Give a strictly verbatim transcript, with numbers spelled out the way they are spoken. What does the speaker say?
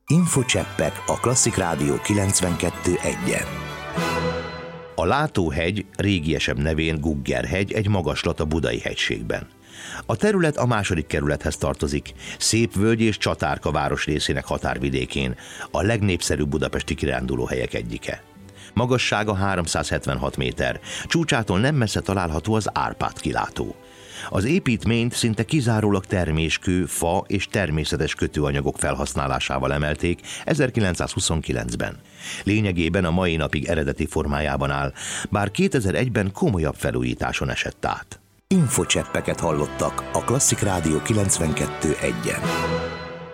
Infocseppek a Klasszik Rádió kilencvenkettő egyen. A Látóhegy, régiesebb nevén Guggerhegy, egy magaslat a Budai hegységben. A terület a második kerülethez tartozik, Szépvölgy és Csatárka városrészének határvidékén, a legnépszerűbb budapesti kirándulóhelyek egyike. Magassága háromszázhetvenhat méter, csúcsától nem messze található az Árpád kilátó. Az építményt szinte kizárólag terméskő, fa és természetes kötőanyagok felhasználásával emelték ezerkilencszázhuszonkilencben. Lényegében a mai napig eredeti formájában áll, bár kétezer-egyben komolyabb felújításon esett át. Infocseppeket hallottak a Klasszik Rádió kilencvenkettő egyen.